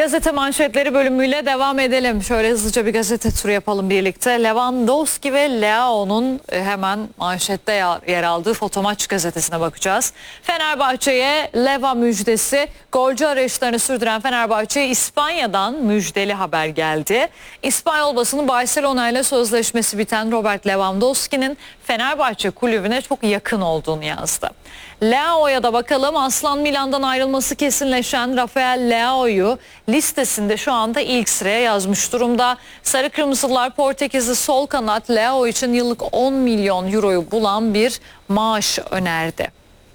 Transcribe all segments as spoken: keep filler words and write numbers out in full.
Gazete manşetleri bölümüyle devam edelim. Şöyle hızlıca bir gazete turu yapalım birlikte. Lewandowski ve Leao'nun hemen manşette yer aldığı Fotomaç gazetesine bakacağız. Fenerbahçe'ye Leva müjdesi. Golcü arayışlarını sürdüren Fenerbahçe'ye İspanya'dan müjdeli haber geldi. İspanyol basını Barcelona ile sözleşmesi biten Robert Lewandowski'nin Fenerbahçe kulübüne çok yakın olduğunu yazdı. Leao'ya da bakalım. Aslan Milan'dan ayrılması kesinleşen Rafael Leao'yu listesinde şu anda ilk sıraya yazmış durumda. Sarı Kırmızılar Portekizli sol kanat Leao için yıllık on milyon euroyu bulan bir maaş önerdi.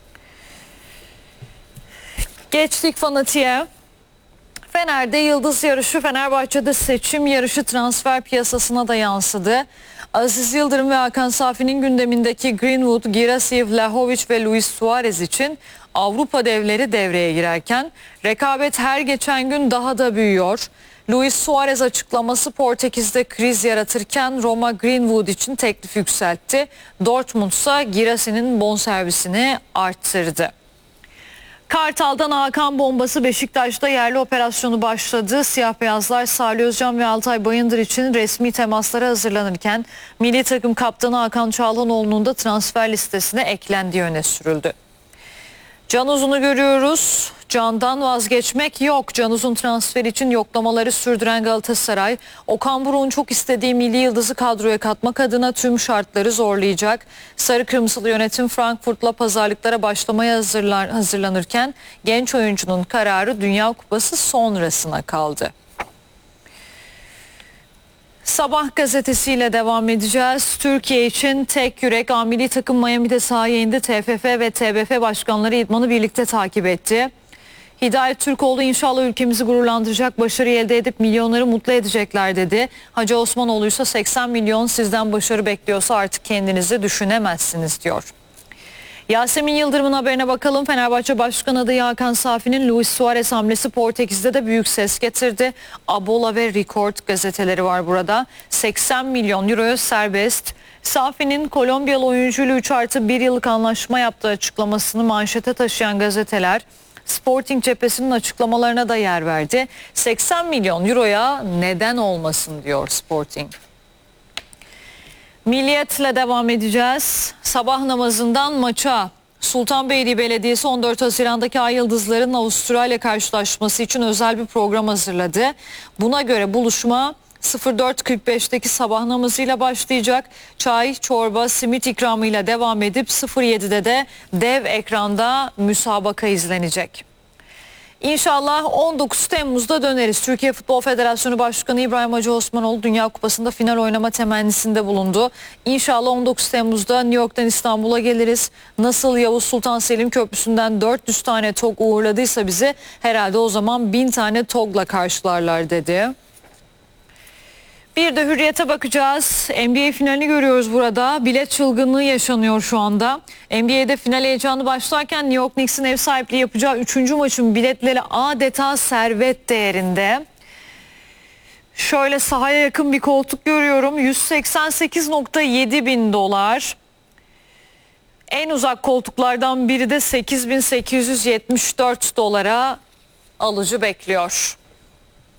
Geçtik fanatiğe. Fener'de yıldız yarışı, Fenerbahçe'de seçim yarışı transfer piyasasına da yansıdı. Aziz Yıldırım ve Hakan Safi'nin gündemindeki Greenwood, Girassi, Vlahovic ve Luis Suarez için Avrupa devleri devreye girerken rekabet her geçen gün daha da büyüyor. Luis Suarez açıklaması Portekiz'de kriz yaratırken Roma Greenwood için teklif yükseltti. Dortmund ise Girassi'nin bonservisini arttırdı. Kartal'dan Hakan bombası, Beşiktaş'ta yerli operasyonu başladı. Siyah beyazlar Salih Özcan ve Altay Bayındır için resmi temaslara hazırlanırken milli takım kaptanı Hakan Çalhanoğlu'nun da transfer listesine eklendiği öne sürüldü. Can Uzun'u görüyoruz. Can'dan vazgeçmek yok. Can Uzun transfer için yoklamaları sürdüren Galatasaray, Okan Buruk'un çok istediği milli yıldızı kadroya katmak adına tüm şartları zorlayacak. Sarı Kırmızılı yönetim Frankfurt'la pazarlıklara başlamaya hazırlan, hazırlanırken genç oyuncunun kararı Dünya Kupası sonrasına kaldı. Sabah gazetesiyle devam edeceğiz. Türkiye için tek yürek. A milli takım Miami'de sahaya indi. T F F ve T B F başkanları idmanı birlikte takip etti. Hidayet Türkoğlu inşallah ülkemizi gururlandıracak, başarı elde edip milyonları mutlu edecekler dedi. Hacı Osmanoğlu ise seksen milyon sizden başarı bekliyorsa artık kendinizi düşünemezsiniz diyor. Yasemin Yıldırım'ın haberine bakalım. Fenerbahçe Başkan adayı Hakan Safi'nin Luis Suarez hamlesi Portekiz'de de büyük ses getirdi. Abola ve Record gazeteleri var burada. seksen milyon euroya serbest. Safi'nin Kolombiyalı oyuncuyla üç artı bir yıllık anlaşma yaptığı açıklamasını manşete taşıyan gazeteler Sporting cephesinin açıklamalarına da yer verdi. seksen milyon euroya neden olmasın diyor Sporting. Milliyetle devam edeceğiz. Sabah namazından maça. Sultanbeyli Belediyesi on dört Haziran'daki Ay Yıldızların Avustralya karşılaşması için özel bir program hazırladı. Buna göre buluşma dört kırk beşteki sabah namazıyla başlayacak. Çay, çorba, simit ikramıyla devam edip yedide de dev ekranda müsabaka izlenecek. İnşallah on dokuz Temmuz'da döneriz. Türkiye Futbol Federasyonu Başkanı İbrahim Hacı Osmanoğlu Dünya Kupası'nda final oynama temennisinde bulundu. İnşallah on dokuz Temmuz'da New York'tan İstanbul'a geliriz. Nasıl Yavuz Sultan Selim Köprüsü'nden dört yüz tane TOG uğurladıysa bizi, herhalde o zaman bin tane TOG'la karşılarlar dedi. Bir de Hürriyet'e bakacağız. N B A finalini görüyoruz burada. Bilet çılgınlığı yaşanıyor şu anda. N B A'de final heyecanı başlarken New York Knicks'in ev sahipliği yapacağı üçüncü maçın biletleri adeta servet değerinde. Şöyle sahaya yakın bir koltuk görüyorum. yüz seksen sekiz nokta yedi bin dolar. En uzak koltuklardan biri de sekiz bin sekiz yüz yetmiş dört dolara alıcı bekliyor.